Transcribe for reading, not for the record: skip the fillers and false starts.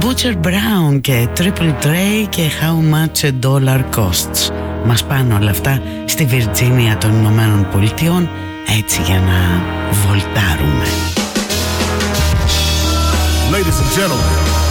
Butcher Brown και Triple Trey και How Much a Dollar Costs. Μας πάνε όλα αυτά στη Βιρτζίνια των Ηνωμένων Πολιτειών, έτσι για να βολτάρουμε. Ladies and gentlemen,